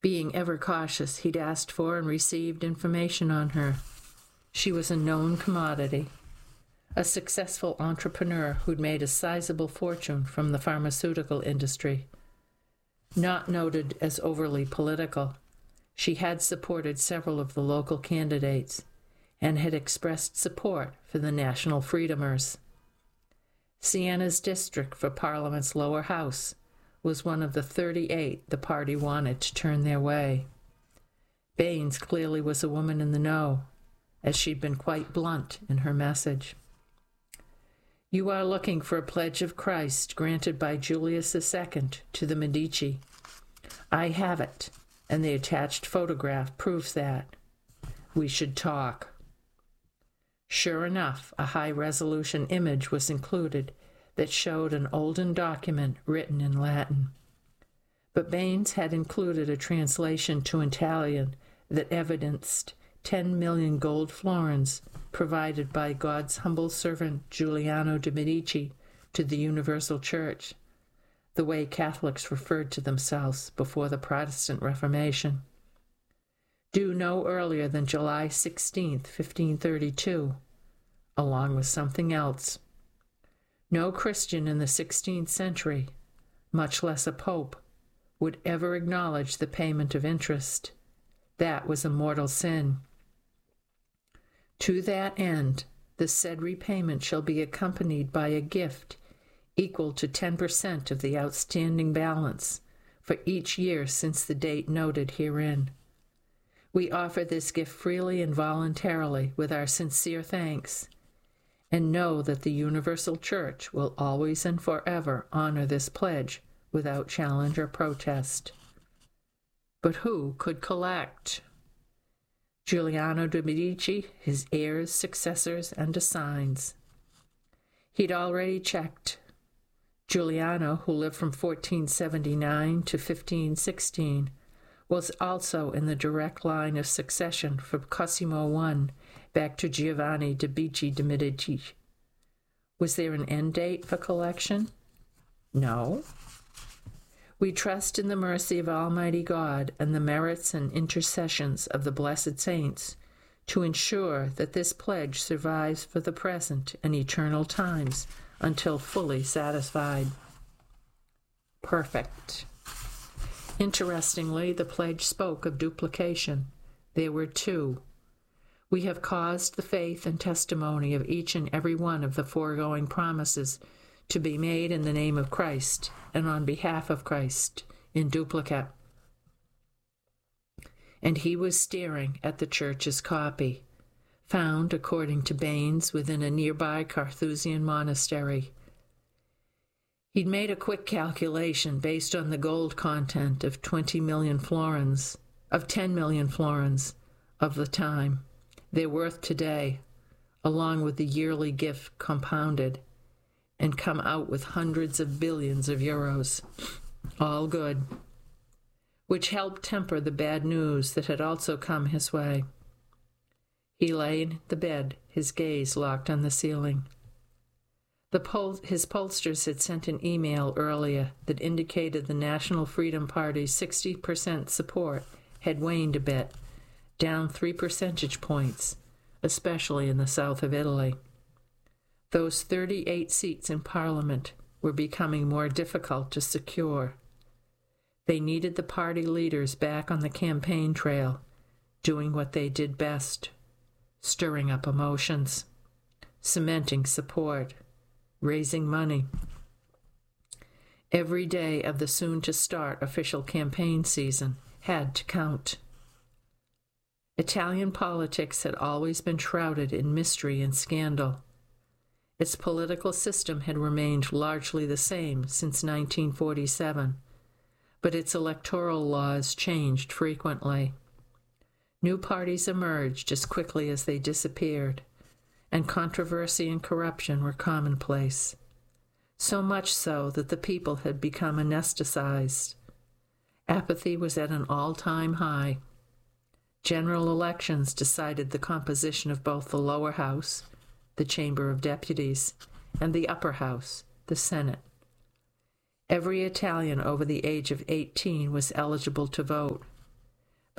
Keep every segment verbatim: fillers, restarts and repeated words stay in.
Being ever cautious, he'd asked for and received information on her. She was a known commodity, a successful entrepreneur who'd made a sizable fortune from the pharmaceutical industry. Not noted as overly political, she had supported several of the local candidates and had expressed support for the National Freedomers. Sienna's district for Parliament's lower house was one of the thirty-eight the party wanted to turn their way. Baines clearly was a woman in the know, as she'd been quite blunt in her message. You are looking for a pledge of Christ granted by Julius the Second to the Medici. I have it, and the attached photograph proves that. We should talk. Sure enough, a high-resolution image was included that showed an olden document written in Latin. But Baines had included a translation to Italian that evidenced ten million gold florins provided by God's humble servant Giuliano de' Medici to the Universal Church, the way Catholics referred to themselves before the Protestant Reformation. Due no earlier than July sixteenth, fifteen thirty-two, along with something else. No Christian in the sixteenth century, much less a pope, would ever acknowledge the payment of interest. That was a mortal sin. To that end, the said repayment shall be accompanied by a gift equal to ten percent of the outstanding balance for each year since the date noted herein. We offer this gift freely and voluntarily with our sincere thanks, and know that the Universal Church will always and forever honor this pledge without challenge or protest. But who could collect? Giuliano de' Medici, his heirs, successors, and assigns. He'd already checked. Giuliano, who lived from fourteen seventy-nine to fifteen sixteen, was also in the direct line of succession from Cosimo I back to Giovanni de' Medici de' Medici. Was there an end date for collection? No. We trust in the mercy of Almighty God and the merits and intercessions of the blessed saints to ensure that this pledge survives for the present and eternal times until fully satisfied. Perfect. Interestingly, the pledge spoke of duplication. There were two. We have caused the faith and testimony of each and every one of the foregoing promises to be made in the name of Christ and on behalf of Christ in duplicate. And he was staring at the church's copy, found, according to Baines, within a nearby Carthusian monastery. He'd made a quick calculation based on the gold content of twenty million florins, of ten million florins of the time, their worth today, along with the yearly gift compounded, and come out with hundreds of billions of euros. All good. Which helped temper the bad news that had also come his way. He lay in the bed, his gaze locked on the ceiling. The pol- his pollsters had sent an email earlier that indicated the National Freedom Party's sixty percent support had waned a bit, down three percentage points, especially in the south of Italy. Those thirty-eight seats in Parliament were becoming more difficult to secure. They needed the party leaders back on the campaign trail, doing what they did best, stirring up emotions, cementing support, raising money. Every day of the soon-to-start official campaign season had to count. Italian politics had always been shrouded in mystery and scandal. Its political system had remained largely the same since nineteen forty-seven, but its electoral laws changed frequently. New parties emerged as quickly as they disappeared, and controversy and corruption were commonplace, so much so that the people had become anesthetized. Apathy was at an all-time high. General elections decided the composition of both the lower house, the Chamber of Deputies, and the upper house, the Senate. Every Italian over the age of eighteen was eligible to vote,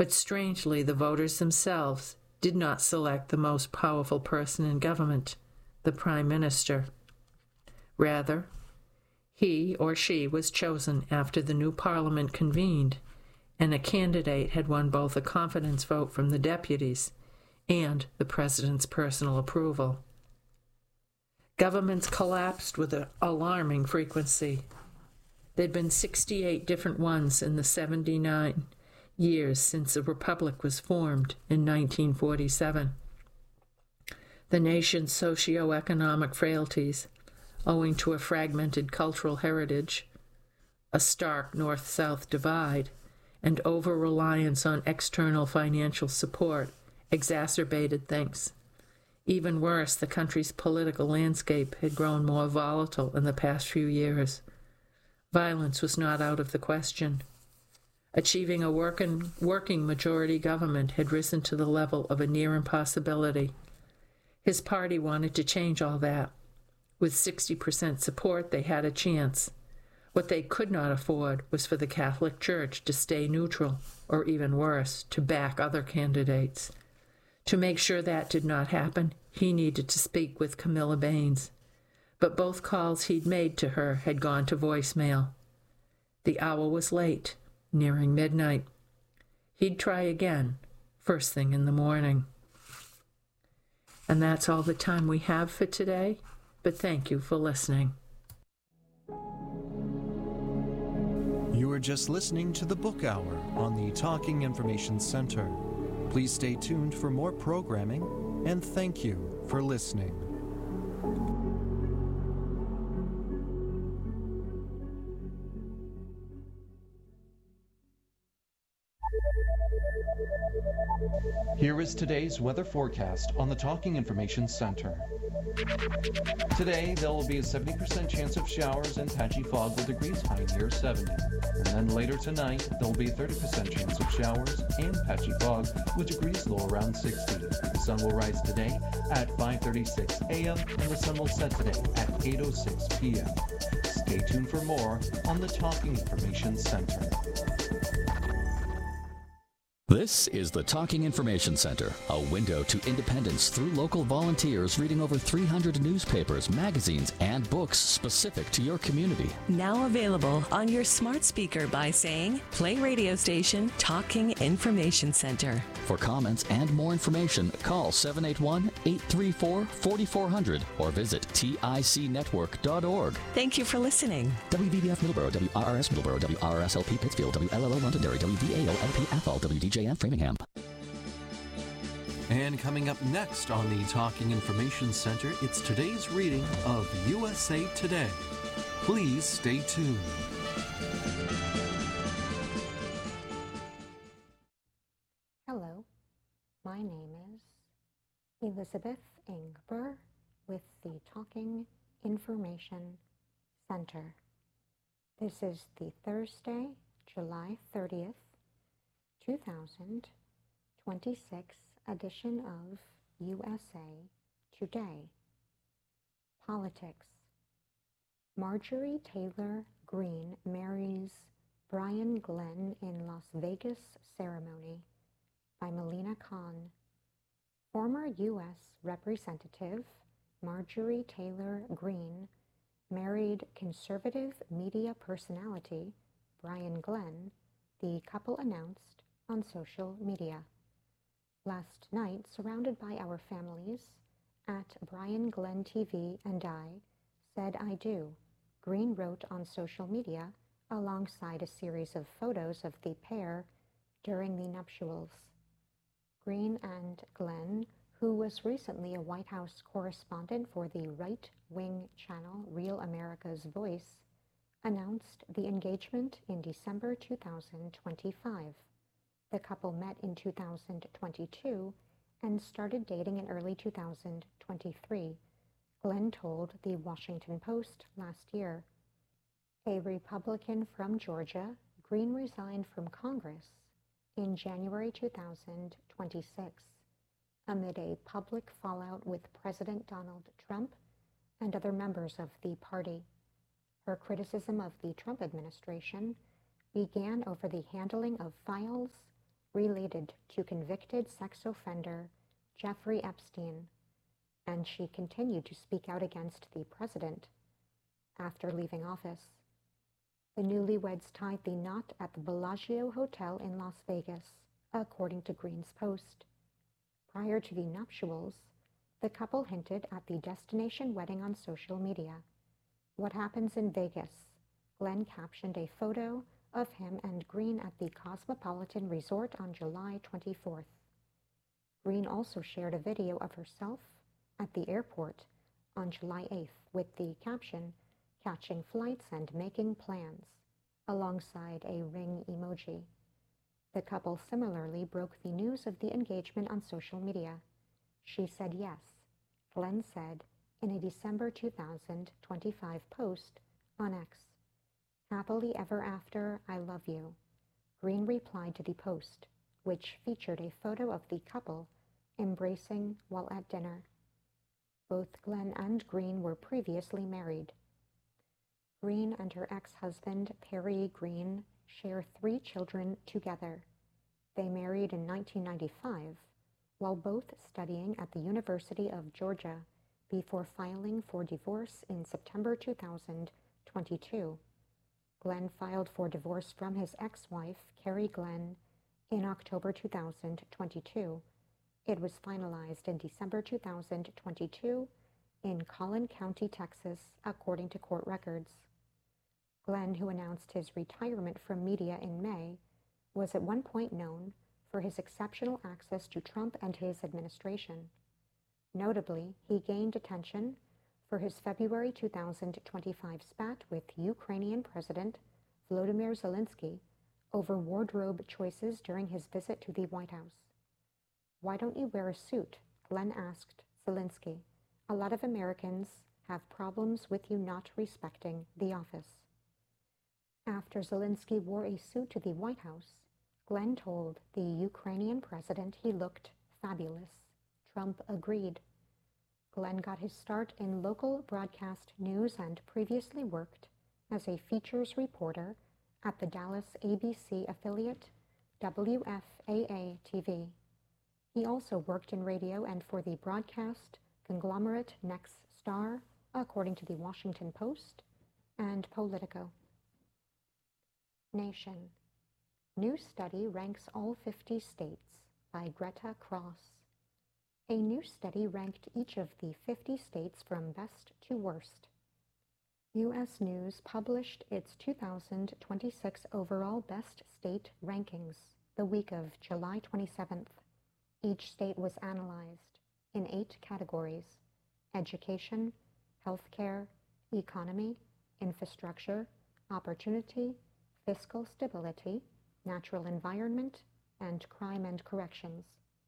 But strangely, the voters themselves did not select the most powerful person in government, the Prime Minister. Rather, he or she was chosen after the new Parliament convened, and a candidate had won both a confidence vote from the deputies and the President's personal approval. Governments collapsed with an alarming frequency. There'd been sixty-eight different ones in the seventy-nine years since the Republic was formed in nineteen forty-seven. The nation's socio-economic frailties, owing to a fragmented cultural heritage, a stark north-south divide, and over-reliance on external financial support, exacerbated things. Even worse, the country's political landscape had grown more volatile in the past few years. Violence was not out of the question. Achieving a working, working majority government had risen to the level of a near impossibility. His party wanted to change all that. With sixty percent support, they had a chance. What they could not afford was for the Catholic Church to stay neutral, or even worse, to back other candidates. To make sure that did not happen, he needed to speak with Camilla Baines. But both calls he'd made to her had gone to voicemail. The hour was late, nearing midnight. He'd try again, first thing in the morning. And that's all the time we have for today, but thank you for listening. You were just listening to the Book Hour on the Talking Information Center. Please stay tuned for more programming, and thank you for listening. Here is today's weather forecast on the Talking Information Center. Today, there will be a seventy percent chance of showers and patchy fog with degrees high near seventy. And then later tonight, there will be a thirty percent chance of showers and patchy fog with degrees low around sixty. The sun will rise today at five thirty-six a.m. and the sun will set today at eight oh six p.m. Stay tuned for more on the Talking Information Center. This is the Talking Information Center, a window to independence through local volunteers reading over three hundred newspapers, magazines, and books specific to your community. Now available on your smart speaker by saying, play radio station Talking Information Center. For comments and more information, call seven eight one, eight three four, four four zero zero or visit tic network dot org. Thank you for listening. W V B F Middleborough, W R R S Middleborough, W R R S L P Pittsfield, W L L O Londonderry, W V A O L P Athol, W D J F Framingham. And coming up next on the Talking Information Center, it's today's reading of U S A Today. Please stay tuned. Hello, my name is Elizabeth Ingber with the Talking Information Center. This is the Thursday, July thirtieth, two thousand twenty-six edition of U S A Today. Politics. Marjorie Taylor Greene marries Brian Glenn in Las Vegas ceremony by Melina Khan. Former U S Representative Marjorie Taylor Greene married conservative media personality Brian Glenn, the couple announced on social media. Last night, surrounded by our families, at Brian Glenn T V and I said I do, Greene wrote on social media alongside a series of photos of the pair during the nuptials. Greene and Glenn, who was recently a White House correspondent for the right-wing channel Real America's Voice, announced the engagement in December two thousand twenty-five. The couple met in two thousand twenty-two and started dating in early two thousand twenty-three, Glenn told the Washington Post last year. A Republican from Georgia, Greene resigned from Congress in January two thousand twenty-six amid a public fallout with President Donald Trump and other members of the party. Her criticism of the Trump administration began over the handling of files related to convicted sex offender Jeffrey Epstein, and she continued to speak out against the president after leaving office. The newlyweds tied the knot at the Bellagio Hotel in Las Vegas, according to Green's Post. Prior to the nuptials, the couple hinted at the destination wedding on social media. "What happens in Vegas?" Glenn captioned a photo of him and Green at the Cosmopolitan Resort on July twenty-fourth. Green also shared a video of herself at the airport on July eighth with the caption, "Catching flights and making plans," alongside a ring emoji. The couple similarly broke the news of the engagement on social media. "She said yes," Glenn said in a December two thousand twenty-five post on X. "Happily ever after, I love you," Green replied to the post, which featured a photo of the couple embracing while at dinner. Both Glenn and Green were previously married. Green and her ex-husband, Perry Green, share three children together. They married in nineteen ninety-five, while both studying at the University of Georgia before filing for divorce in September two thousand twenty-two. Glenn filed for divorce from his ex-wife, Carrie Glenn, in October two thousand twenty-two. It was finalized in December two thousand twenty-two in Collin County, Texas, according to court records. Glenn, who announced his retirement from media in May, was at one point known for his exceptional access to Trump and his administration. Notably, he gained attention for his February two thousand twenty-five spat with Ukrainian President Volodymyr Zelensky over wardrobe choices during his visit to the White House. "Why don't you wear a suit?" Glenn asked Zelensky. "A lot of Americans have problems with you not respecting the office." After Zelensky wore a suit to the White House, Glenn told the Ukrainian president he looked fabulous. Trump agreed. Glenn got his start in local broadcast news and previously worked as a features reporter at the Dallas A B C affiliate W F A A T V. He also worked in radio and for the broadcast conglomerate Nexstar, according to the Washington Post and Politico. Nation. New study ranks all fifty states by Greta Cross. A new study ranked each of the fifty states from best to worst. U S News published its two thousand twenty-six overall best state rankings the week of July twenty-seventh. Each state was analyzed in eight categories: education, healthcare, economy, infrastructure, opportunity, fiscal stability, natural environment, and crime and corrections.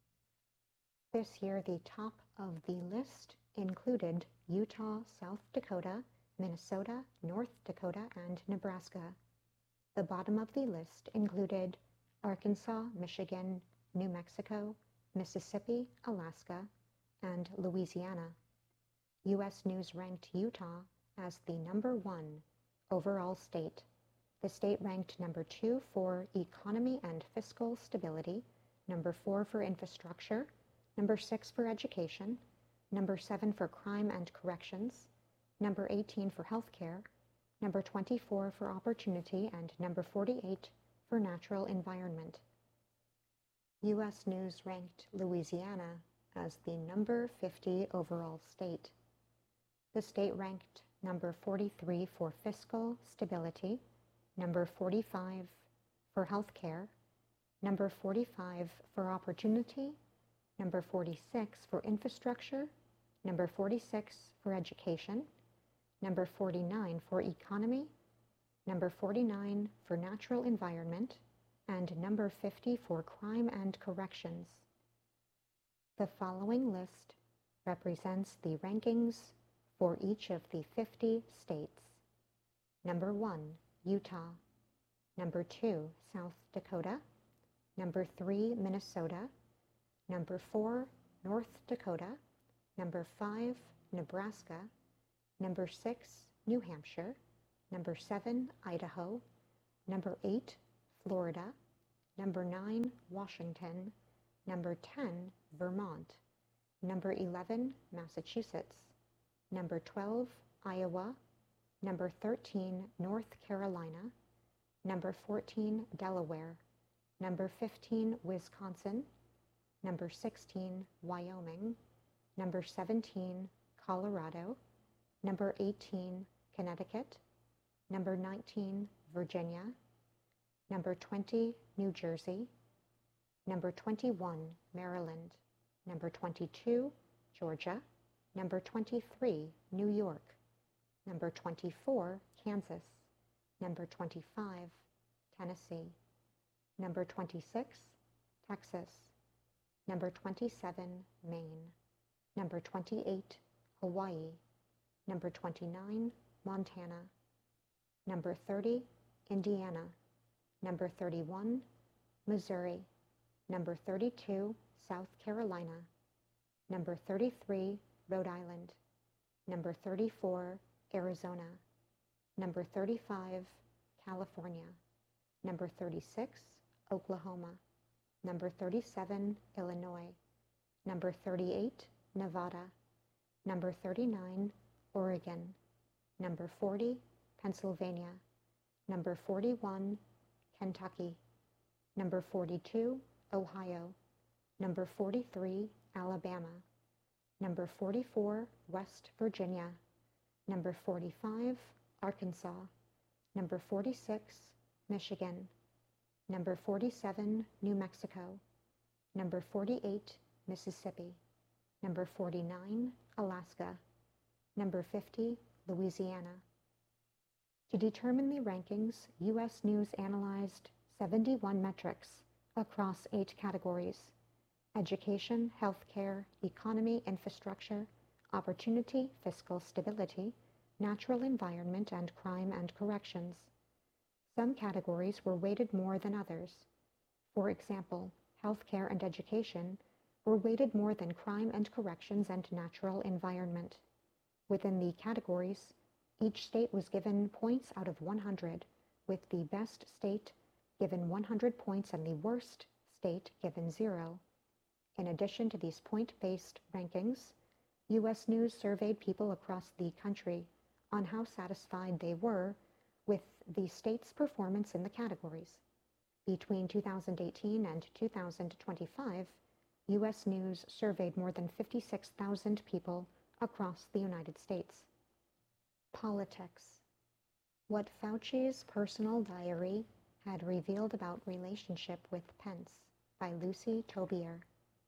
This year, the top of the list included Utah, South Dakota, Minnesota, North Dakota, and Nebraska. The bottom of the list included Arkansas, Michigan, New Mexico, Mississippi, Alaska, and Louisiana. U S News ranked Utah as the number one overall state. The state ranked number two for economy and fiscal stability, number four for infrastructure, number six for education, number seven for crime and corrections, number eighteen for healthcare, number twenty-four for opportunity, and number forty-eight for natural environment. U S News ranked Louisiana as the number fifty overall state. The state ranked number forty-three for fiscal stability, number forty-five for healthcare, number forty-five for opportunity, number forty-six for infrastructure, number forty-six for education, number forty-nine for economy, number forty-nine for natural environment, and number fifty for crime and corrections. The following list represents the rankings for each of the fifty states. Number one, Utah. Number two, South Dakota. Number three, Minnesota. Number four, North Dakota. Number five, Nebraska. Number six, New Hampshire. Number seven, Idaho. Number eight, Florida. Number nine, Washington. Number ten, Vermont. Number eleven, Massachusetts. Number twelve, Iowa. Number thirteen, North Carolina. Number fourteen, Delaware. Number fifteen, Wisconsin. Number sixteen, Wyoming. Number seventeen, Colorado. Number eighteen, Connecticut. Number nineteen, Virginia. Number twenty, New Jersey. Number twenty-one, Maryland. Number twenty-two, Georgia. Number twenty-three, New York. Number twenty-four, Kansas. Number twenty-five, Tennessee. Number twenty-six, Texas. Number twenty-seven, Maine. Number twenty-eight, Hawaii. Number twenty-nine, Montana. Number thirty, Indiana. Number thirty-one, Missouri. Number thirty-two, South Carolina. Number thirty-three, Rhode Island. Number thirty-four, Arizona. Number thirty-five, California. Number thirty-six, Oklahoma. Number thirty-seven, Illinois. Number thirty-eight, Nevada. Number thirty-nine, Oregon. Number forty, Pennsylvania. Number forty-one, Kentucky. Number forty-two, Ohio. Number forty-three, Alabama. Number forty-four, West Virginia. Number forty-five, Arkansas. Number forty-six, Michigan. Number forty-seven, New Mexico. Number forty-eight, Mississippi. Number forty-nine, Alaska. Number fifty, Louisiana. To determine the rankings, U S News analyzed seventy-one metrics across eight categories: education, healthcare, economy, infrastructure, opportunity, fiscal stability, natural environment, and crime and corrections. Some categories were weighted more than others. For example, healthcare and education were weighted more than crime and corrections and natural environment. Within the categories, each state was given points out of one hundred, with the best state given one hundred points and the worst state given zero. In addition to these point-based rankings, U S News surveyed people across the country on how satisfied they were with the state's performance in the categories. Between two thousand eighteen and two thousand twenty-five, U S News surveyed more than fifty-six thousand people across the United States. Politics. What Fauci's personal diary had revealed about relationship with Pence, by Lucy Tobier.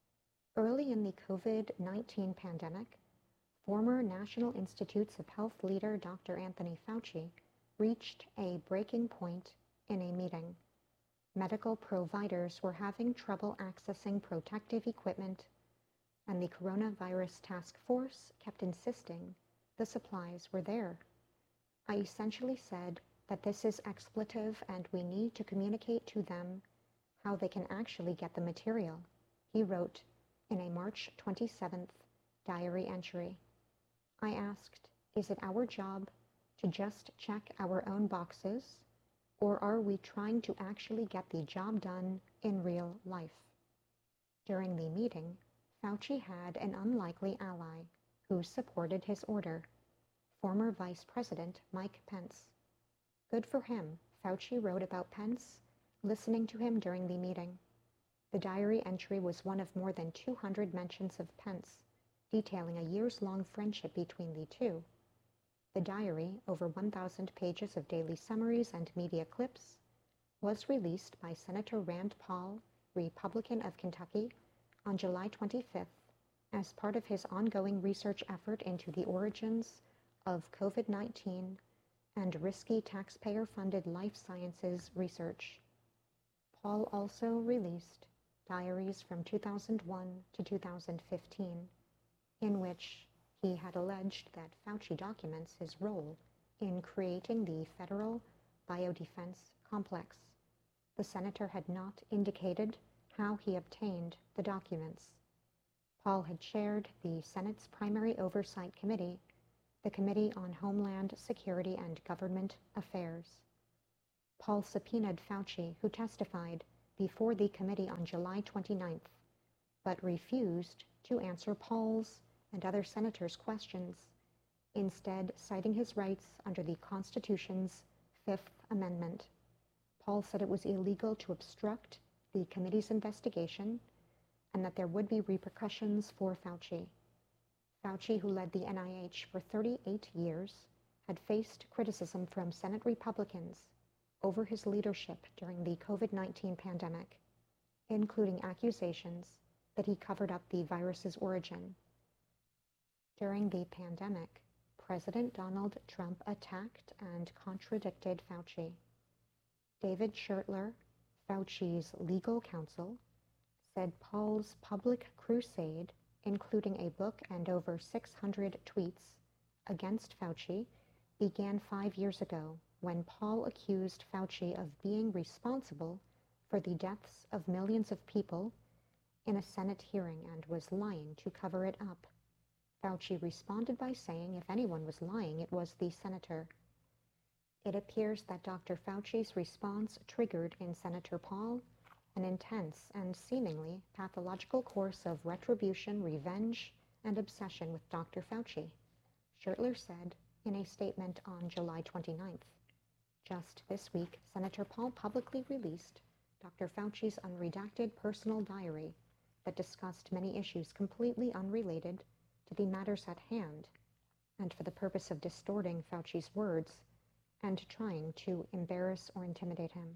Early in the COVID nineteen pandemic, former National Institutes of Health leader Doctor Anthony Fauci reached a breaking point in a meeting. Medical providers were having trouble accessing protective equipment, and the Coronavirus Task Force kept insisting the supplies were there. I essentially said that this is expletive and we need to communicate to them how they can actually get the material, he wrote in a March twenty-seventh diary entry. I asked, is it our job to just check our own boxes, or are we trying to actually get the job done in real life? During the meeting, Fauci had an unlikely ally who supported his order, former Vice President Mike Pence. Good for him, Fauci wrote about Pence, listening to him during the meeting. The diary entry was one of more than two hundred mentions of Pence, detailing a years-long friendship between the two. The diary, over one thousand pages of daily summaries and media clips, was released by Senator Rand Paul, Republican of Kentucky, on July twenty-fifth as part of his ongoing research effort into the origins of COVID nineteen and risky taxpayer-funded life sciences research. Paul also released diaries from two thousand one to two thousand fifteen, in which he had alleged that Fauci documents his role in creating the federal biodefense complex. The senator had not indicated how he obtained the documents. Paul had chaired the Senate's primary oversight committee, the Committee on Homeland Security and Government Affairs. Paul subpoenaed Fauci, who testified before the committee on July twenty-ninth, but refused to answer Paul's and other senators' questions, instead citing his rights under the Constitution's Fifth Amendment. Paul said it was illegal to obstruct the committee's investigation and that there would be repercussions for Fauci. Fauci, who led the N I H for thirty-eight years, had faced criticism from Senate Republicans over his leadership during the COVID nineteen pandemic, including accusations that he covered up the virus's origin. During the pandemic, President Donald Trump attacked and contradicted Fauci. David Schertler, Fauci's legal counsel, said Paul's public crusade, including a book and over six hundred tweets against Fauci, began five years ago when Paul accused Fauci of being responsible for the deaths of millions of people in a Senate hearing and was lying to cover it up. Fauci responded by saying if anyone was lying, it was the senator. It appears that Doctor Fauci's response triggered in Senator Paul an intense and seemingly pathological course of retribution, revenge, and obsession with Doctor Fauci, Schertler said in a statement on July twenty-ninth. Just this week, Senator Paul publicly released Doctor Fauci's unredacted personal diary that discussed many issues completely unrelated to the matters at hand, and for the purpose of distorting Fauci's words and trying to embarrass or intimidate him.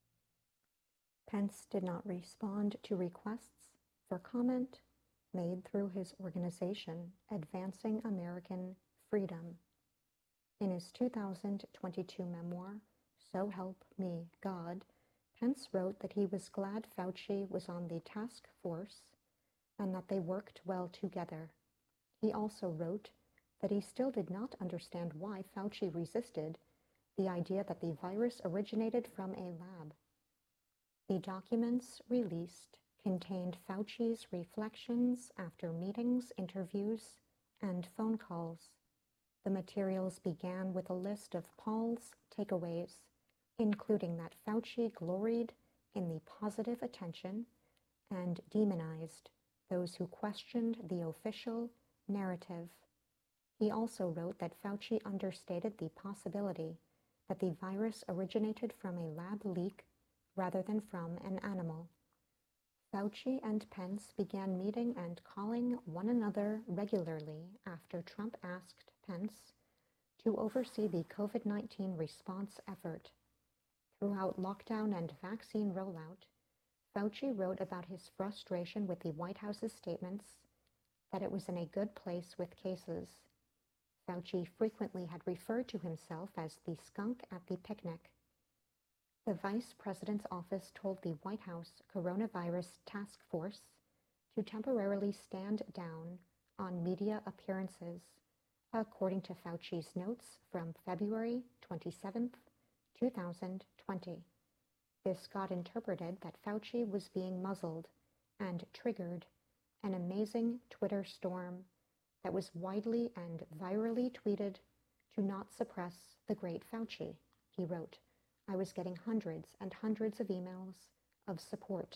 Pence did not respond to requests for comment made through his organization, Advancing American Freedom. In his two thousand twenty-two memoir, So Help Me God, Pence wrote that he was glad Fauci was on the task force and that they worked well together. He also wrote that he still did not understand why Fauci resisted the idea that the virus originated from a lab. The documents released contained Fauci's reflections after meetings, interviews, and phone calls. The materials began with a list of Paul's takeaways, including that Fauci gloried in the positive attention and demonized those who questioned the official narrative. He also wrote that Fauci understated the possibility that the virus originated from a lab leak rather than from an animal. Fauci and Pence began meeting and calling one another regularly after Trump asked Pence to oversee the COVID nineteen response effort. Throughout lockdown and vaccine rollout, Fauci wrote about his frustration with the White House's statements that it was in a good place with cases. Fauci frequently had referred to himself as the skunk at the picnic. The Vice President's office told the White House Coronavirus Task Force to temporarily stand down on media appearances, according to Fauci's notes from February twenty-seventh, two thousand twenty. This got interpreted that Fauci was being muzzled and triggered an amazing Twitter storm that was widely and virally tweeted to not suppress the great Fauci. He wrote, I was getting hundreds and hundreds of emails of support.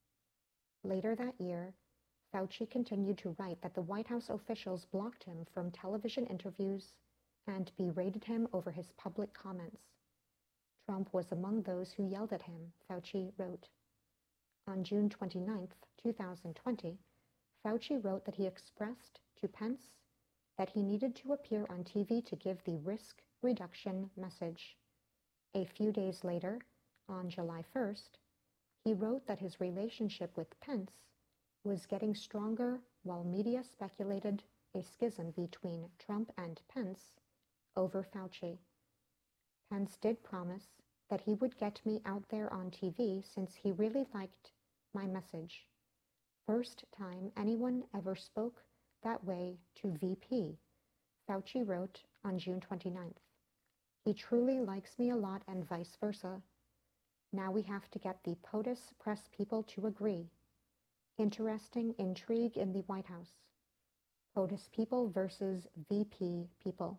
Later that year, Fauci continued to write that the White House officials blocked him from television interviews and berated him over his public comments. Trump was among those who yelled at him, Fauci wrote. On June twenty-ninth, two thousand twenty, Fauci wrote that he expressed to Pence that he needed to appear on T V to give the risk reduction message. A few days later, on July first, he wrote that his relationship with Pence was getting stronger while media speculated a schism between Trump and Pence over Fauci. Pence did promise that he would get me out there on T V since he really liked my message. First time anyone ever spoke that way to V P, Fauci wrote on June twenty-ninth. He truly likes me a lot and vice versa. Now we have to get the POTUS press people to agree. Interesting intrigue in the White House. POTUS people versus V P people.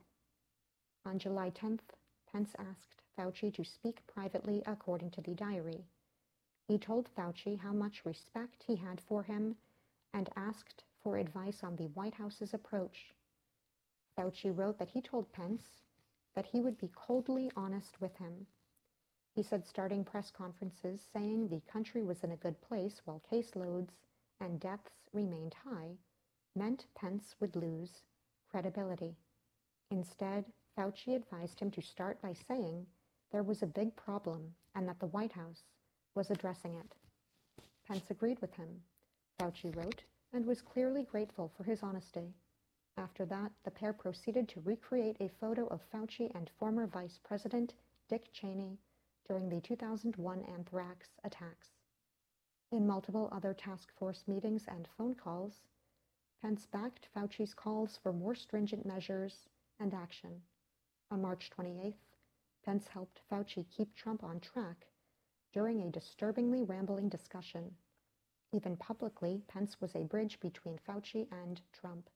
On July tenth, Pence asked Fauci to speak privately according to the diary. He told Fauci how much respect he had for him and asked for advice on the White House's approach. Fauci wrote that he told Pence that he would be coldly honest with him. He said starting press conferences saying the country was in a good place while caseloads and deaths remained high meant Pence would lose credibility. Instead, Fauci advised him to start by saying there was a big problem and that the White House was addressing it. Pence agreed with him, Fauci wrote, and was clearly grateful for his honesty. After that, the pair proceeded to recreate a photo of Fauci and former Vice President Dick Cheney during the two thousand one anthrax attacks. In multiple other task force meetings and phone calls, Pence backed Fauci's calls for more stringent measures and action. On March twenty-eighth, Pence helped Fauci keep Trump on track during a disturbingly rambling discussion. Even publicly, Pence was a bridge between Fauci and Trump.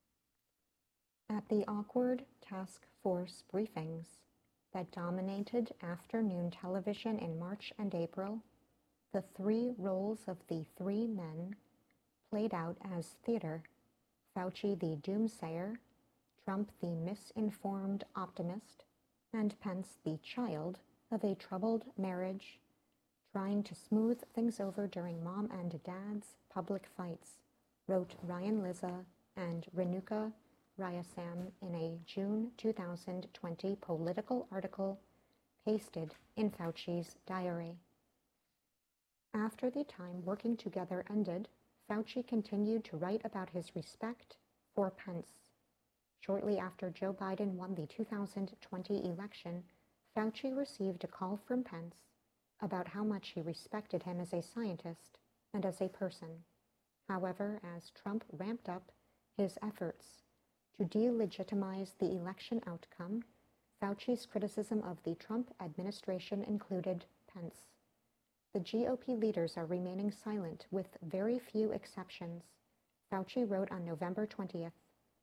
At the awkward task force briefings that dominated afternoon television in March and April, the three roles of the three men played out as theater: Fauci the doomsayer, Trump the misinformed optimist, and Pence the child of a troubled marriage, trying to smooth things over during mom and dad's public fights, wrote Ryan Lizza and Renuka Ryasam in a June two thousand twenty political article pasted in Fauci's diary. After the time working together ended, Fauci continued to write about his respect for Pence. Shortly after Joe Biden won the two thousand twenty election, Fauci received a call from Pence about how much he respected him as a scientist and as a person. However, as Trump ramped up his efforts to delegitimize the election outcome, Fauci's criticism of the Trump administration included Pence. The G O P leaders are remaining silent with very few exceptions, Fauci wrote on November twentieth.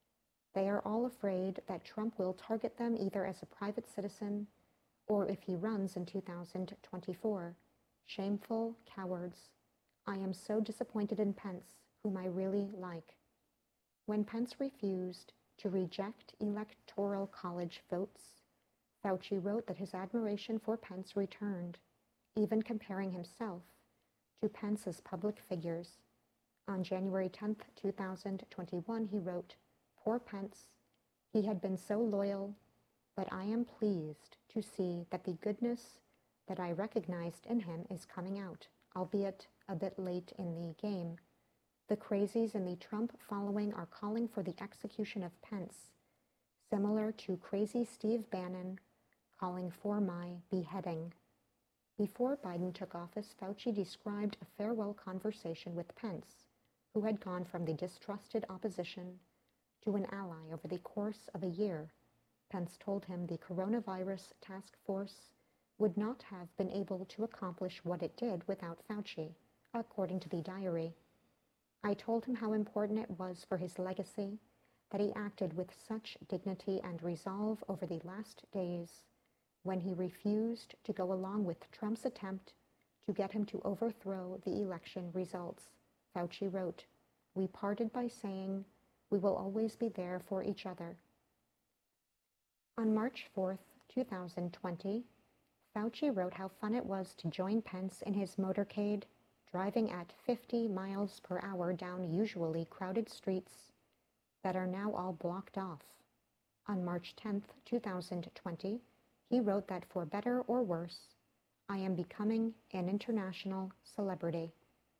They are all afraid that Trump will target them either as a private citizen or if he runs in two thousand twenty-four. Shameful cowards. I am so disappointed in Pence, whom I really like. When Pence refused to reject electoral college votes, Fauci wrote that his admiration for Pence returned, even comparing himself to Pence's public figures. On January tenth, two thousand twenty-one, he wrote, "Poor Pence, he had been so loyal, but I am pleased to see that the goodness that I recognized in him is coming out, albeit a bit late in the game. The crazies in the Trump following are calling for the execution of Pence, similar to crazy Steve Bannon calling for my beheading." Before Biden took office, Fauci described a farewell conversation with Pence, who had gone from the distrusted opposition to an ally over the course of a year. Pence told him the coronavirus task force would not have been able to accomplish what it did without Fauci, according to the diary. I told him how important it was for his legacy that he acted with such dignity and resolve over the last days when he refused to go along with Trump's attempt to get him to overthrow the election results. Fauci wrote, "We parted by saying we will always be there for each other." On March fourth, two thousand twenty, Fauci wrote how fun it was to join Pence in his motorcade, driving at fifty miles per hour down usually crowded streets that are now all blocked off. On March tenth, two thousand twenty, he wrote that for better or worse, I am becoming an international celebrity.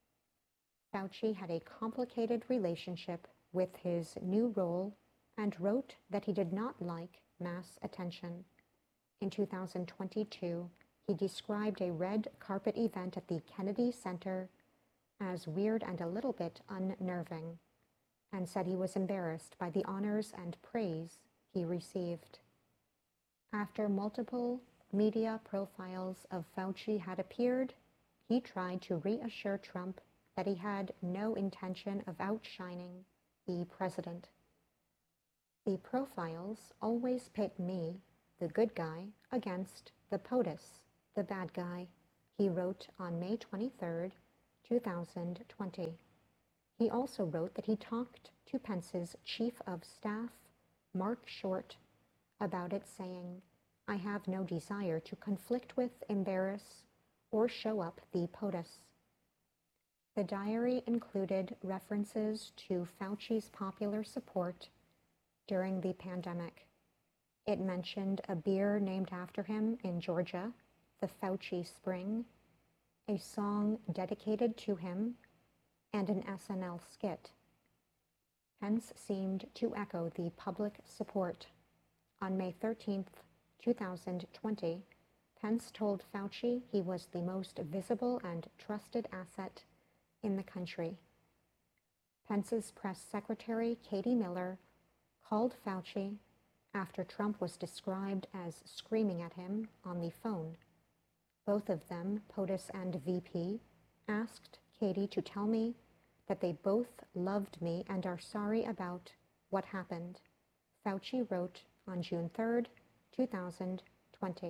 Fauci had a complicated relationship with his new role and wrote that he did not like mass attention. In two thousand twenty-two, he described a red carpet event at the Kennedy Center as weird and a little bit unnerving, and said he was embarrassed by the honors and praise he received. After multiple media profiles of Fauci had appeared, he tried to reassure Trump that he had no intention of outshining the president. The profiles always pit me, the good guy, against the POTUS, the bad guy, he wrote on May twenty-third, two thousand twenty. He also wrote that he talked to Pence's Chief of Staff, Mark Short, about it, saying, "I have no desire to conflict with, embarrass, or show up the POTUS." The diary included references to Fauci's popular support during the pandemic. It mentioned a beer named after him in Georgia, the Fauci Spring, a song dedicated to him, and an S N L skit. Pence seemed to echo the public support. On May thirteenth, two thousand twenty, Pence told Fauci he was the most visible and trusted asset in the country. Pence's press secretary, Katie Miller, called Fauci after Trump was described as screaming at him on the phone. Both of them, POTUS and V P, asked Katie to tell me that they both loved me and are sorry about what happened, Fauci wrote on June third, two thousand twenty.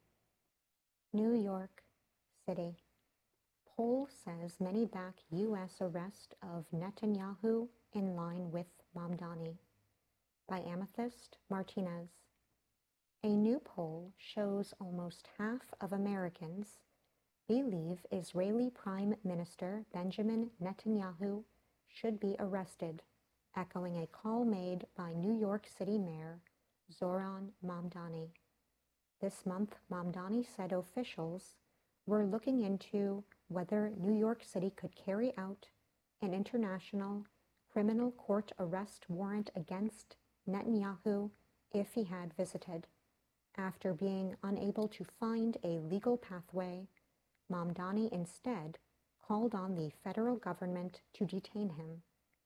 New York City. Poll says many back U S arrest of Netanyahu in line with Mamdani, by Amethyst Martinez. A new poll shows almost half of Americans believe Israeli Prime Minister Benjamin Netanyahu should be arrested, echoing a call made by New York City Mayor Zoran Mamdani. This month, Mamdani said officials were looking into whether New York City could carry out an international criminal court arrest warrant against Netanyahu if he had visited. After being unable to find a legal pathway, Mamdani instead called on the federal government to detain him.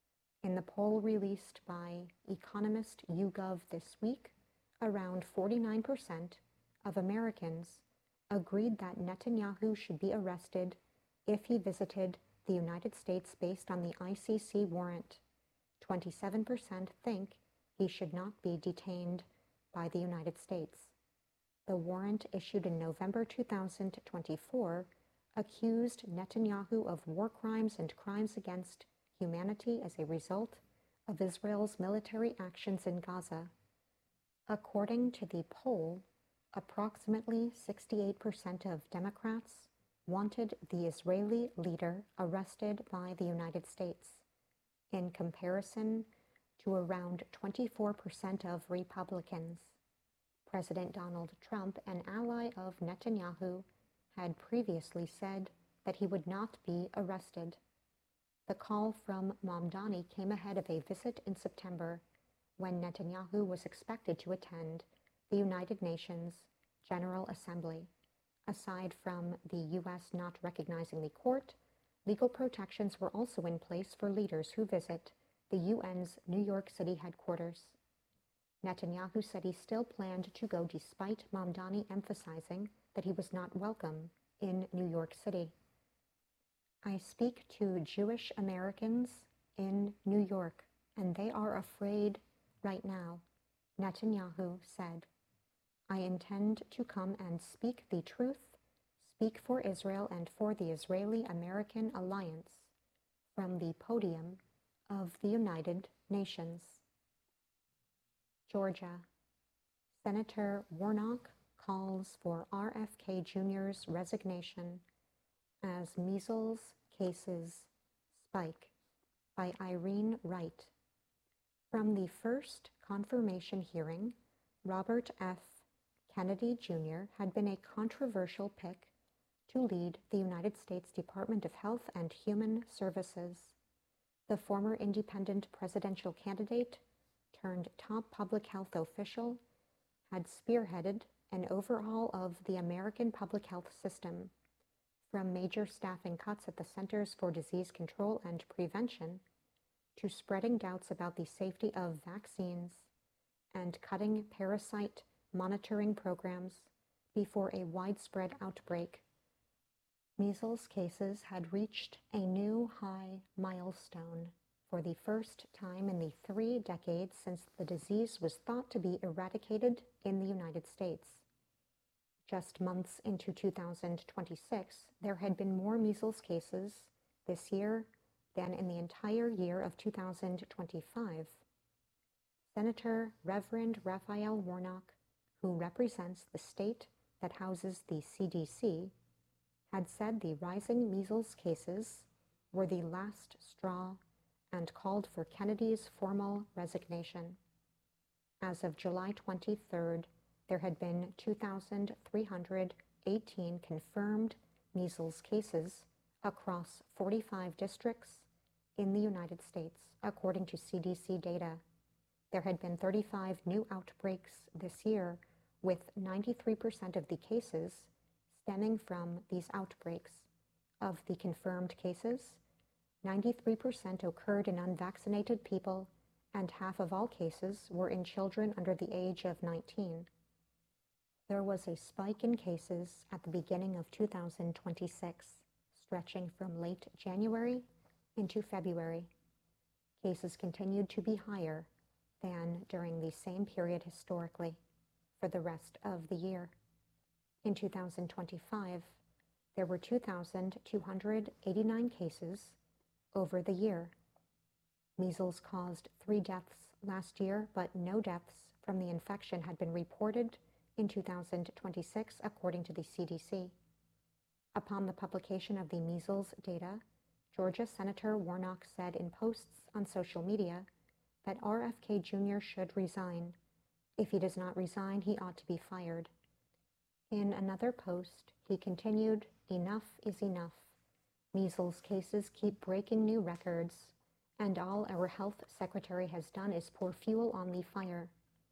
In the poll released by Economist YouGov this week, around forty-nine percent of Americans agreed that Netanyahu should be arrested if he visited the United States based on the I C C warrant. twenty-seven percent think he should not be detained by the United States. The warrant issued in November two thousand twenty-four accused Netanyahu of war crimes and crimes against humanity as a result of Israel's military actions in Gaza. According to the poll, approximately sixty-eight percent of Democrats wanted the Israeli leader arrested by the United States, in comparison to around twenty-four percent of Republicans. President Donald Trump, an ally of Netanyahu, had previously said that he would not be arrested. The call from Mamdani came ahead of a visit in September when Netanyahu was expected to attend the United Nations General Assembly. Aside from the U S not recognizing the court, legal protections were also in place for leaders who visit the U N's New York City headquarters. Netanyahu said he still planned to go despite Mamdani emphasizing that he was not welcome in New York City. "I speak to Jewish Americans in New York, and they are afraid right now," Netanyahu said. "I intend to come and speak the truth, speak for Israel and for the Israeli-American alliance from the podium of the United Nations." Georgia. Senator Warnock calls for R F K Junior's resignation as measles cases spike, by Irene Wright. From the first confirmation hearing, Robert F. Kennedy Junior had been a controversial pick to lead the United States Department of Health and Human Services. The former independent presidential candidate turned top public health official had spearheaded an overhaul of the American public health system, from major staffing cuts at the Centers for Disease Control and Prevention to spreading doubts about the safety of vaccines and cutting parasite monitoring programs before a widespread outbreak. Measles cases had reached a new high milestone for the first time in the three decades since the disease was thought to be eradicated in the United States. Just months into two thousand twenty-six, there had been more measles cases this year than in the entire year of two thousand twenty-five. Senator Reverend Raphael Warnock, who represents the state that houses the C D C, had said the rising measles cases were the last straw and called for Kennedy's formal resignation. As of July twenty-third, there had been two thousand three hundred eighteen confirmed measles cases across forty-five districts in the United States, according to C D C data. There had been thirty-five new outbreaks this year, with ninety-three percent of the cases stemming from these outbreaks. Of the confirmed cases, ninety-three percent occurred in unvaccinated people, and half of all cases were in children under the age of nineteen. There was a spike in cases at the beginning of two thousand twenty-six, stretching from late January into February. Cases continued to be higher than during the same period historically for the rest of the year. In two thousand twenty-five, there were two thousand two hundred eighty-nine cases over the year. Measles caused three deaths last year, but no deaths from the infection had been reported in two thousand twenty-six, according to the C D C. Upon the publication of the measles data, Georgia Senator Warnock said in posts on social media that R F K Junior should resign. If he does not resign, he ought to be fired. In another post, he continued, "Enough is enough. Measles cases keep breaking new records, and all our health secretary has done is pour fuel on the fire."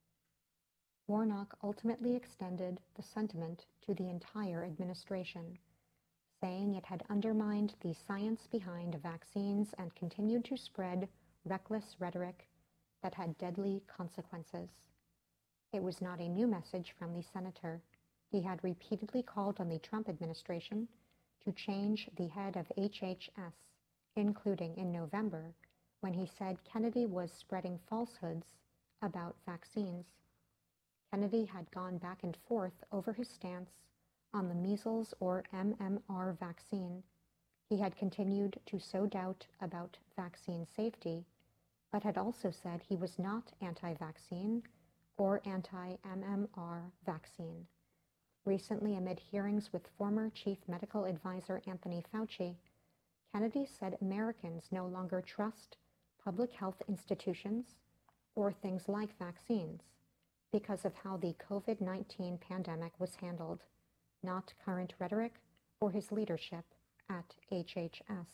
Warnock ultimately extended the sentiment to the entire administration, saying it had undermined the science behind vaccines and continued to spread reckless rhetoric that had deadly consequences. It was not a new message from the senator. He had repeatedly called on the Trump administration to change the head of H H S, including in November, when he said Kennedy was spreading falsehoods about vaccines. Kennedy had gone back and forth over his stance on the measles or M M R vaccine. He had continued to sow doubt about vaccine safety, but had also said he was not anti-vaccine or anti-M M R vaccine. Recently, amid hearings with former Chief Medical Advisor Anthony Fauci, Kennedy said Americans no longer trust public health institutions or things like vaccines because of how the COVID nineteen pandemic was handled, not current rhetoric or his leadership at H H S.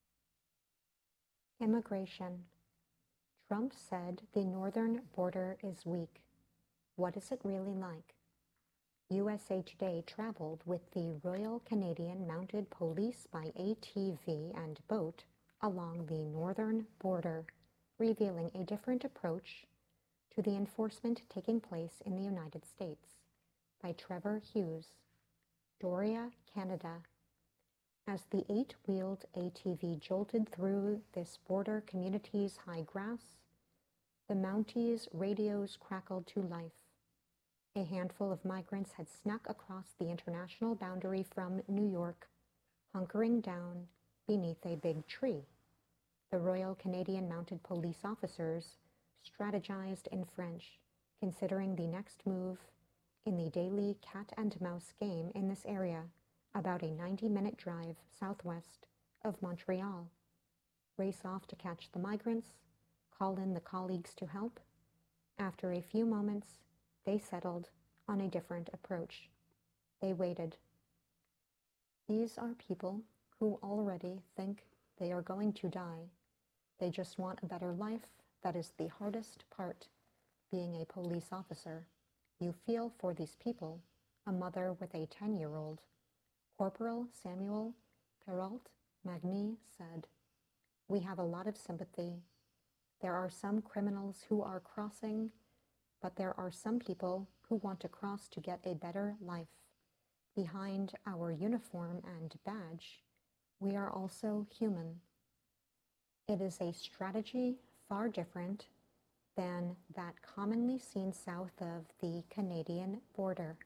Immigration. Trump said the northern border is weak. What is it really like? U S A Today traveled with the Royal Canadian Mounted Police by A T V and boat along the northern border, revealing a different approach to the enforcement taking place in the United States, by Trevor Hughes, Doria, Canada. As the eight-wheeled A T V jolted through this border community's high grass, the Mounties' radios crackled to life. A handful of migrants had snuck across the international boundary from New York, hunkering down beneath a big tree. The Royal Canadian Mounted Police officers strategized in French, considering the next move in the daily cat-and-mouse game in this area, about a ninety-minute drive southwest of Montreal. Race off to catch the migrants, call in the colleagues to help. After a few moments, they settled on a different approach. They waited. These are people who already think they are going to die. They just want a better life. That is the hardest part, being a police officer. You feel for these people, a mother with a ten-year-old. Corporal Samuel Perrault Magny said, "We have a lot of sympathy. There are some criminals who are crossing, but there are some people who want to cross to get a better life. Behind our uniform and badge, we are also human." It is a strategy far different than that commonly seen south of the Canadian border.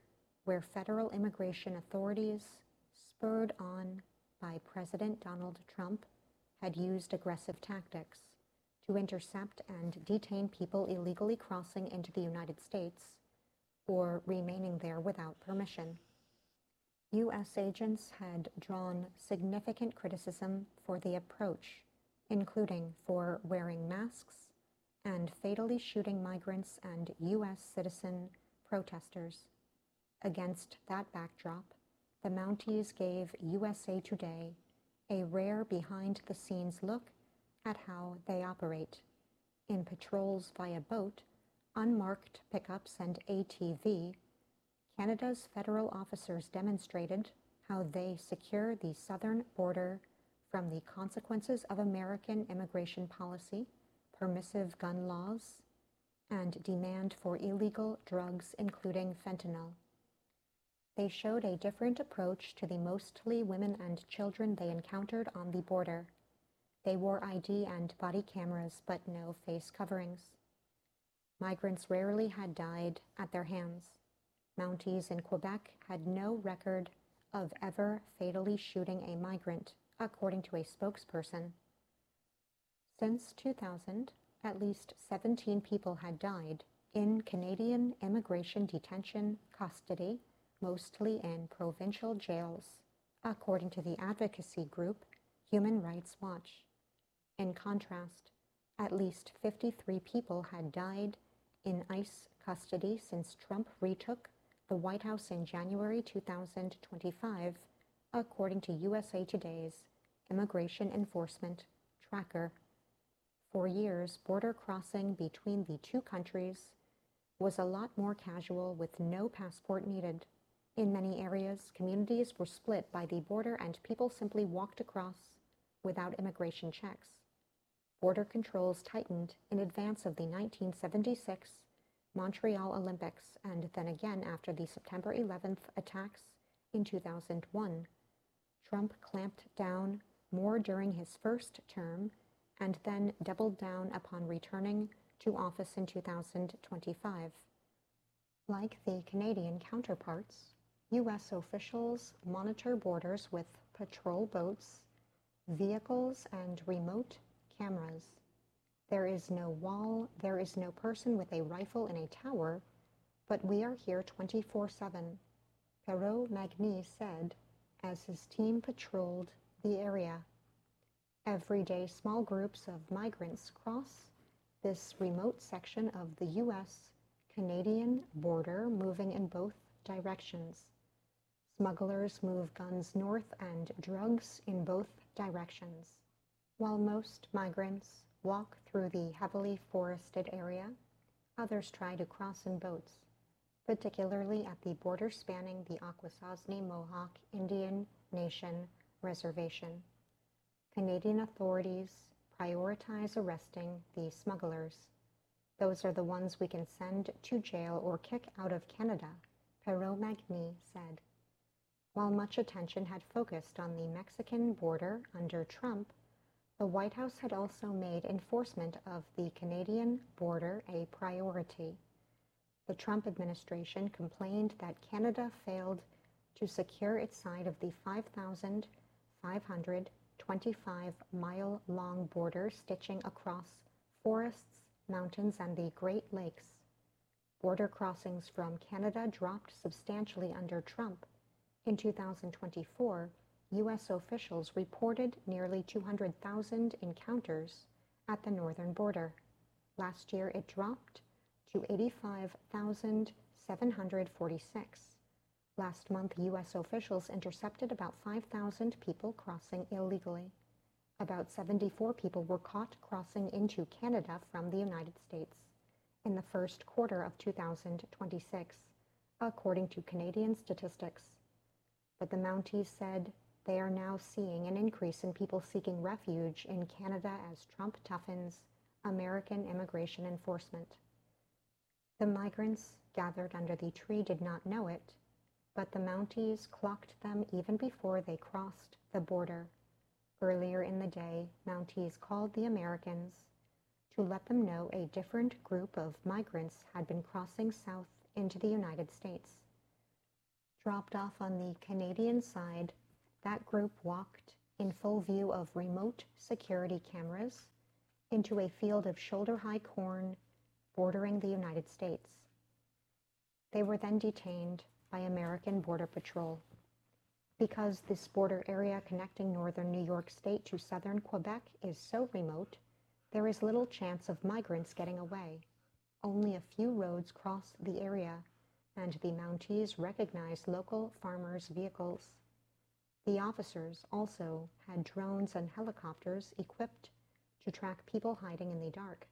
where federal immigration authorities, spurred on by President Donald Trump, had used aggressive tactics to intercept and detain people illegally crossing into the United States or remaining there without permission. U S agents had drawn significant criticism for the approach, including for wearing masks and fatally shooting migrants and U S citizen protesters. Against that backdrop, the Mounties gave U S A Today a rare behind-the-scenes look at how they operate. In patrols via boat, unmarked pickups, and A T V, Canada's federal officers demonstrated how they secure the southern border from the consequences of American immigration policy, permissive gun laws, and demand for illegal drugs, including fentanyl. They showed a different approach to the mostly women and children they encountered on the border. They wore I D and body cameras, but no face coverings. Migrants rarely had died at their hands. Mounties in Quebec had no record of ever fatally shooting a migrant, according to a spokesperson. Since two thousand, at least seventeen people had died in Canadian immigration detention custody, mostly in provincial jails, according to the advocacy group Human Rights Watch. In contrast, at least fifty-three people had died in ICE custody since Trump retook the White House in January two thousand twenty-five, according to U S A Today's Immigration Enforcement Tracker. For years, border crossing between the two countries was a lot more casual, with no passport needed. In many areas, communities were split by the border and people simply walked across without immigration checks. Border controls tightened in advance of the nineteen seventy-six Montreal Olympics, and then again after the September eleventh attacks in two thousand one. Trump clamped down more during his first term and then doubled down upon returning to office in two thousand twenty-five. Like the Canadian counterparts, U S officials monitor borders with patrol boats, vehicles, and remote cameras. There is no wall, there is no person with a rifle in a tower, but we are here twenty-four seven, Perrault Magny said as his team patrolled the area. Every day, small groups of migrants cross this remote section of the U S-Canadian border, moving in both directions. Smugglers move guns north and drugs in both directions. While most migrants walk through the heavily forested area, others try to cross in boats, particularly at the border spanning the Akwesasne Mohawk Indian Nation Reservation. Canadian authorities prioritize arresting the smugglers. Those are the ones we can send to jail or kick out of Canada, Perrault Magny said. While much attention had focused on the Mexican border under Trump, the White House had also made enforcement of the Canadian border a priority. The Trump administration complained that Canada failed to secure its side of the five thousand five hundred twenty-five mile long border stitching across forests, mountains, and the Great Lakes. Border crossings from Canada dropped substantially under Trump. In two thousand twenty-four, U S officials reported nearly two hundred thousand encounters at the northern border. Last year, it dropped to eighty-five thousand seven hundred forty-six. Last month, U S officials intercepted about five thousand people crossing illegally. About seventy-four people were caught crossing into Canada from the United States in the first quarter of two thousand twenty-six, according to Canadian statistics. But the Mounties said they are now seeing an increase in people seeking refuge in Canada as Trump toughens American immigration enforcement. The migrants gathered under the tree did not know it, but the Mounties clocked them even before they crossed the border. Earlier in the day, Mounties called the Americans to let them know a different group of migrants had been crossing south into the United States. Dropped off on the Canadian side, that group walked in full view of remote security cameras into a field of shoulder-high corn bordering the United States. They were then detained by American Border Patrol. Because this border area connecting northern New York State to southern Quebec is so remote, there is little chance of migrants getting away. Only a few roads cross the area, and the Mounties recognize local farmers' vehicles. The officers also had drones and helicopters equipped to track people hiding in the dark.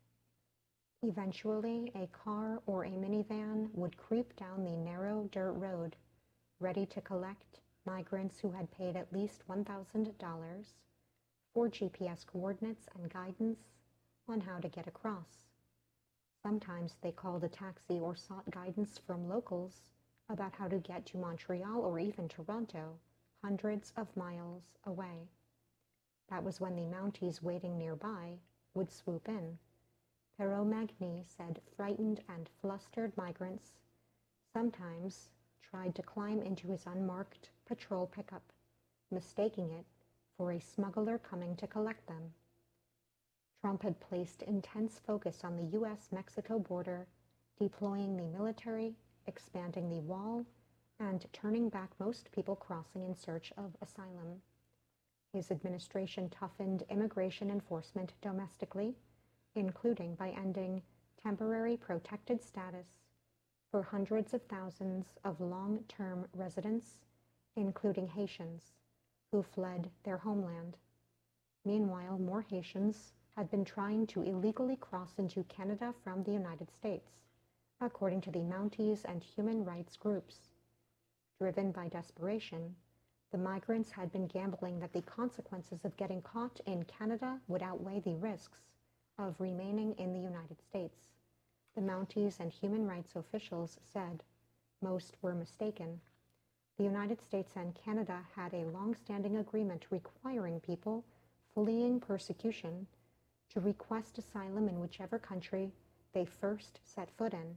Eventually, a car or a minivan would creep down the narrow dirt road, ready to collect migrants who had paid at least one thousand dollars for G P S coordinates and guidance on how to get across. Sometimes they called a taxi or sought guidance from locals about how to get to Montreal or even Toronto, hundreds of miles away. That was when the Mounties waiting nearby would swoop in. Perrault Magny said frightened and flustered migrants sometimes tried to climb into his unmarked patrol pickup, mistaking it for a smuggler coming to collect them. Trump had placed intense focus on the U S Mexico border, deploying the military, expanding the wall, and turning back most people crossing in search of asylum. His administration toughened immigration enforcement domestically, including by ending temporary protected status for hundreds of thousands of long-term residents, including Haitians, who fled their homeland. Meanwhile, more Haitians had been trying to illegally cross into Canada from the United States, according to the Mounties and human rights groups. Driven by desperation, the migrants had been gambling that the consequences of getting caught in Canada would outweigh the risks of remaining in the United States. The Mounties and human rights officials said most were mistaken. The United States and Canada had a long-standing agreement requiring people fleeing persecution to request asylum in whichever country they first set foot in.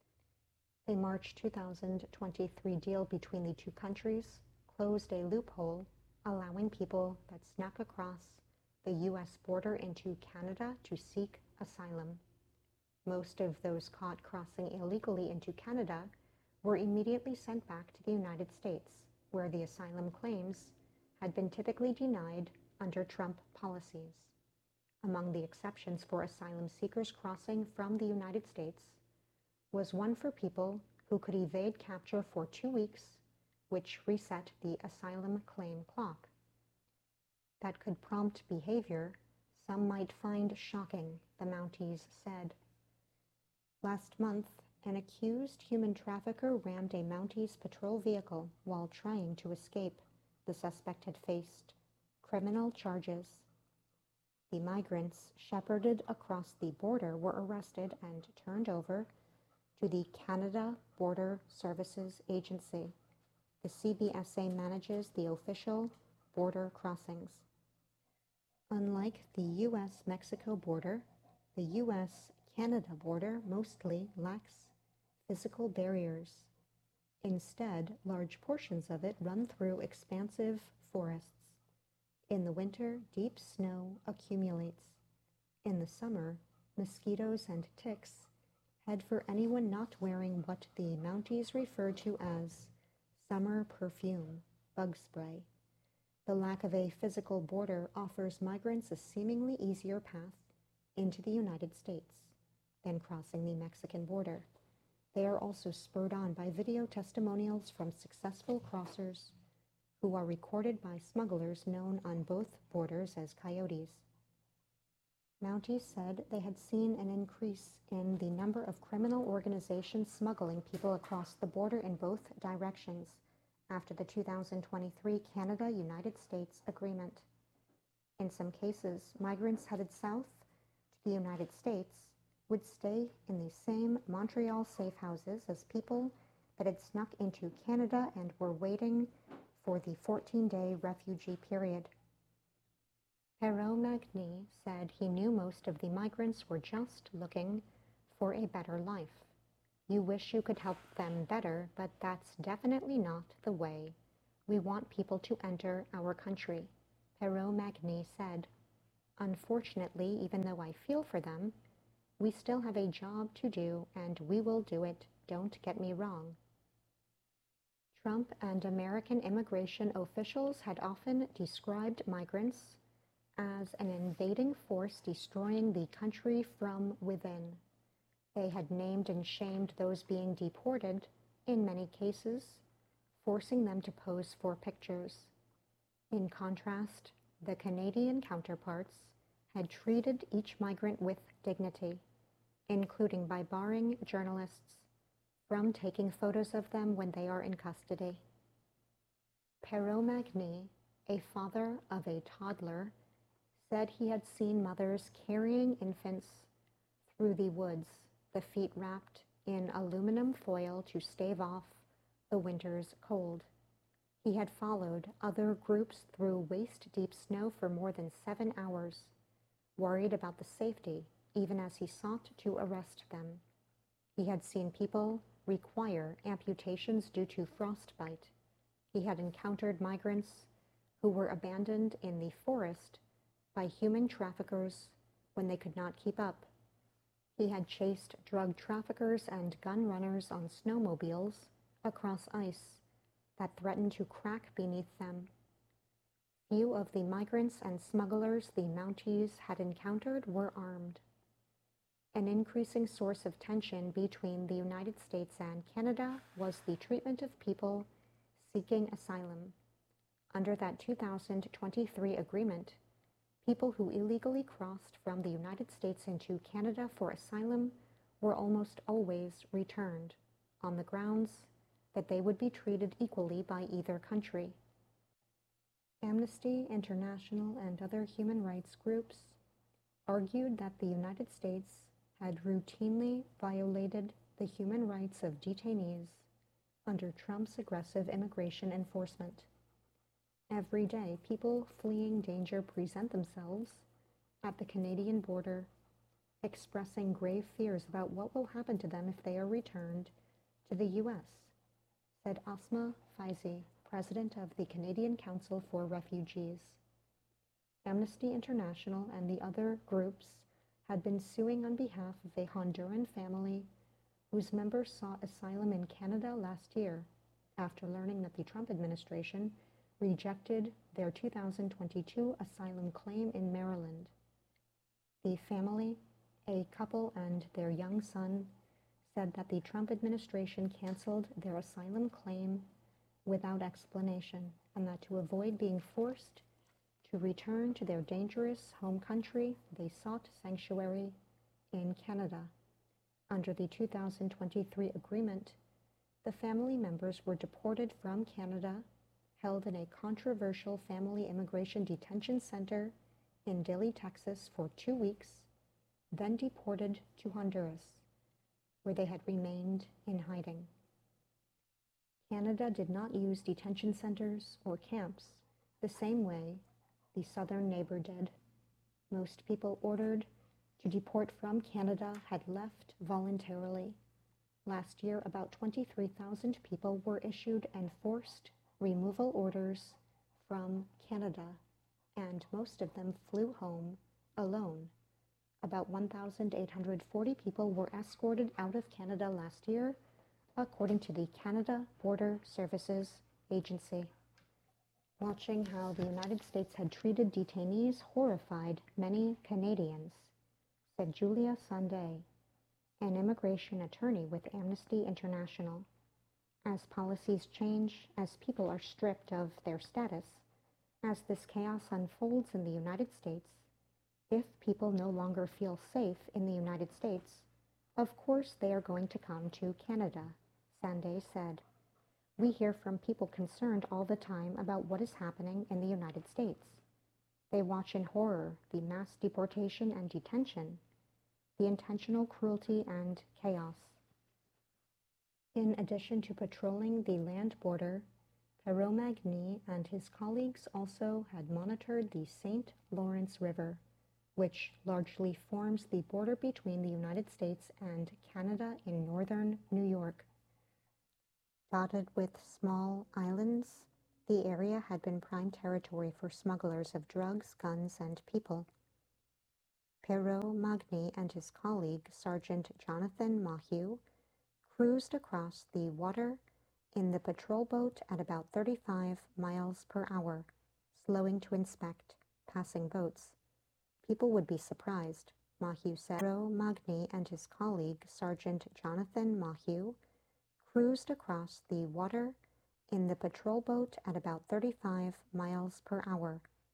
A March two thousand twenty-three deal between the two countries closed a loophole allowing people that snuck across the U S border into Canada to seek asylum. Most of those caught crossing illegally into Canada were immediately sent back to the United States, where the asylum claims had been typically denied under Trump policies. Among the exceptions for asylum seekers crossing from the United States was one for people who could evade capture for two weeks, which reset the asylum claim clock. That could prompt behavior some might find shocking, the Mounties said. Last month, an accused human trafficker rammed a Mounties patrol vehicle while trying to escape. The suspect had faced criminal charges. The migrants shepherded across the border were arrested and turned over to the Canada Border Services Agency. The C B S A manages the official border crossings. Unlike the U S Mexico border, the U S Canada border mostly lacks physical barriers. Instead, large portions of it run through expansive forests. In the winter, deep snow accumulates. In the summer, mosquitoes and ticks head for anyone not wearing what the Mounties refer to as summer perfume, bug spray. The lack of a physical border offers migrants a seemingly easier path into the United States than crossing the Mexican border. They are also spurred on by video testimonials from successful crossers who are recorded by smugglers known on both borders as coyotes. Mounties said they had seen an increase in the number of criminal organizations smuggling people across the border in both directions after the two thousand twenty-three Canada-United States agreement. In some cases, migrants headed south to the United States would stay in the same Montreal safe houses as people that had snuck into Canada and were waiting for the fourteen-day refugee period. Perrault Magny said he knew most of the migrants were just looking for a better life. You wish you could help them better, but that's definitely not the way we want people to enter our country, Perot-Magny said. Unfortunately, even though I feel for them, we still have a job to do, and we will do it, don't get me wrong. Trump and American immigration officials had often described migrants as an invading force destroying the country from within. They had named and shamed those being deported, in many cases, forcing them to pose for pictures. In contrast, the Canadian counterparts had treated each migrant with dignity, including by barring journalists from taking photos of them when they are in custody. Perot-Magny, a father of a toddler, said he had seen mothers carrying infants through the woods, the feet wrapped in aluminum foil to stave off the winter's cold. He had followed other groups through waist-deep snow for more than seven hours, worried about the safety, even as he sought to arrest them. He had seen people require amputations due to frostbite. He had encountered migrants who were abandoned in the forest by human traffickers when they could not keep up. He had chased drug traffickers and gun runners on snowmobiles across ice that threatened to crack beneath them. Few of the migrants and smugglers the Mounties had encountered were armed. An increasing source of tension between the United States and Canada was the treatment of people seeking asylum. Under that two thousand twenty-three agreement, people who illegally crossed from the United States into Canada for asylum were almost always returned, on the grounds that they would be treated equally by either country. Amnesty International and other human rights groups argued that the United States had routinely violated the human rights of detainees under Trump's aggressive immigration enforcement. Every day, people fleeing danger present themselves at the Canadian border, expressing grave fears about what will happen to them if they are returned to the U S, said Asma Faizi, president of the Canadian Council for Refugees. Amnesty International and the other groups had been suing on behalf of a Honduran family whose members sought asylum in Canada last year after learning that the Trump administration rejected their two thousand twenty-two asylum claim in Maryland. The family, a couple and their young son, said that the Trump administration canceled their asylum claim without explanation, and that to avoid being forced to return to their dangerous home country, they sought sanctuary in Canada. Under the two thousand twenty-three agreement, the family members were deported from Canada, held in a controversial family immigration detention center in Dilley, Texas for two weeks, then deported to Honduras, where they had remained in hiding. Canada did not use detention centers or camps the same way the southern neighbor did. Most people ordered to deport from Canada had left voluntarily. Last year, about twenty-three thousand people were issued enforced removal orders from Canada, and most of them flew home alone. About one thousand eight hundred forty people were escorted out of Canada last year, according to the Canada Border Services Agency. Watching how the United States had treated detainees horrified many Canadians, said Julia Sunday, an immigration attorney with Amnesty International. As policies change, as people are stripped of their status, as this chaos unfolds in the United States, if people no longer feel safe in the United States, of course they are going to come to Canada, Sunday said. We hear from people concerned all the time about what is happening in the United States. They watch in horror the mass deportation and detention, the intentional cruelty and chaos. In addition to patrolling the land border, Perot-Magny and his colleagues also had monitored the Saint Lawrence River, which largely forms the border between the United States and Canada in northern New York. Dotted with small islands, the area had been prime territory for smugglers of drugs, guns, and people. Perrault Magny and his colleague, Sergeant Jonathan Mayhew, cruised across the water in the patrol boat at about thirty-five miles per hour, slowing to inspect passing boats. People would be surprised, Mayhew said. Perrault Magny and his colleague, Sergeant Jonathan Mayhew, cruised across the water in the patrol boat at about thirty-five miles per hour,